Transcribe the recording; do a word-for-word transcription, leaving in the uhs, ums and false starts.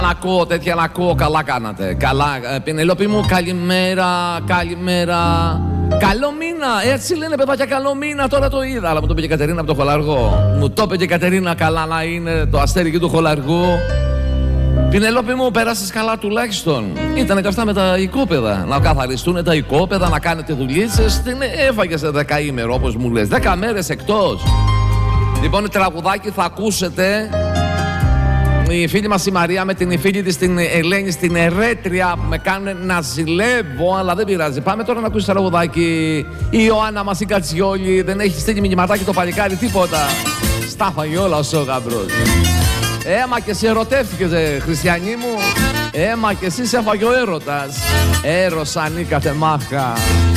Να ακούω, τέτοια να ακούω, καλά κάνατε. Καλά, ε, Πινελόπη μου, καλημέρα, καλημέρα. Καλό μήνα, έτσι λένε παιδάκια, καλό μήνα, τώρα το είδα. Αλλά μου το είπε και η Κατερίνα από το Χολαργό. Μου το είπε και η Κατερίνα, καλά να είναι το αστέρι εκεί του Χολαργού. Πινελόπη μου, πέρασες καλά τουλάχιστον. Ήτανε και αυτά με τα οικόπεδα. Να καθαριστούν τα οικόπεδα, να κάνετε δουλίτσες. Την έφαγες δεκαήμερο, όπως μου λες. Δέκα μέρες εκτός. Λοιπόν, τραγουδάκι θα ακούσετε. Η φίλη μας η Μαρία με την φίλη της την Ελένη στην Ερέτρια που με κάνουν να ζηλεύω, αλλά δεν πειράζει. Πάμε τώρα να ακούσεις το τραγουδάκι. Η Ιωάννα μας η Κατσιόλη δεν έχει στείλει μηνυματάκι το παλικάρι, τίποτα. Στάφαγε όλα ο σόγαμπρος. Έμα και εσύ ερωτεύτηκες, ε, χριστιανή μου. Έμα και εσύ σε έφαγε ο έρωτας. Έρος ανήκατε μάχα.